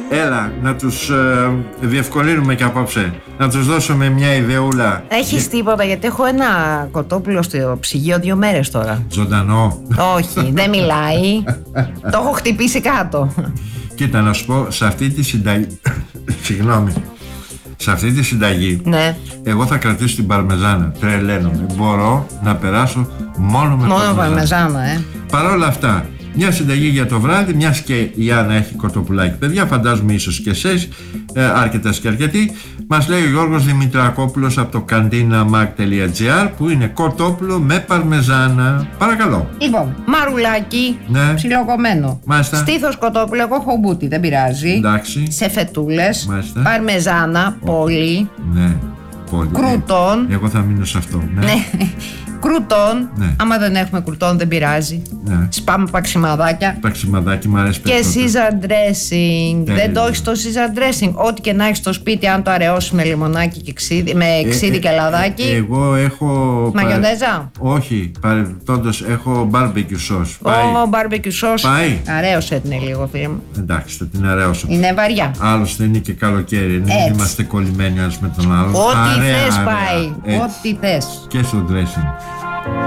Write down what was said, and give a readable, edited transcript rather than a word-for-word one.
Έλα, να τους διευκολύνουμε και απόψε. Να τους δώσουμε μια ιδεούλα. Έχεις τίποτα? Γιατί έχω ένα κοτόπουλο στο ψυγείο 2 μέρες τώρα. Ζωντανό. Όχι, δεν μιλάει. Το έχω χτυπήσει κάτω. Κοίτα, να σου πω, σε αυτή τη συνταγή. Συγγνώμη. Σε αυτή τη συνταγή, Ναι. εγώ θα κρατήσω την παρμεζάνα. Τρελαίνομαι. Μπορώ να περάσω μόνο με παρμεζάνα. Παρ' όλα αυτά, μια συνταγή για το βράδυ, μιας και η Άννα έχει κοτοπουλάκι. Παιδιά, φαντάζομαι ίσως και εσείς, αρκετές και αρκετοί. Μας λέει ο Γιώργος Δημητρακόπουλος από το cantinamag.gr που είναι κοτόπουλο με παρμεζάνα. Παρακαλώ. Λοιπόν, μαρουλάκι, ναι. Ψιλοκομμένο. Μάλιστα. Στήθος κοτόπουλο, εγώ έχω μπούτι, δεν πειράζει. Εντάξει. Σε φετούλες. Μάλιστα. Παρμεζάνα, πολύ. Ναι, πολύ. Κρούτον. Εγώ θα μείνω σε αυτό. Ναι. Κρούτον. Ναι. Άμα δεν έχουμε κρούτον, δεν πειράζει. Ναι. Σπάμε παξιμαδάκια. Παξιμαδάκι μου αρέσει Και περισσότερο. Caesar dressing. Ναι, Δεν το ναι. έχεις το Caesar dressing. Ό,τι και να έχεις στο σπίτι, αν το αραιώσει με λιμονάκι και ξύδι, με ξύδι και λαδάκι. Εγώ έχω. Μαγιονέζα. Όχι, παρεπτόντως έχω barbecue sauce. Πάει. Barbecue sauce. Πάει. Αραίωσε την λίγο, φίλε μου. Εντάξει, θα την αραιώσω. Είναι βαριά. Άλλωστε είναι και καλοκαίρι. Δεν Έτσι. είμαστε κολλημένοι ένας με τον άλλον. Ό,τι Αραία, θες αραία. πάει. Έτσι. Ό,τι θες. Και στο dressing.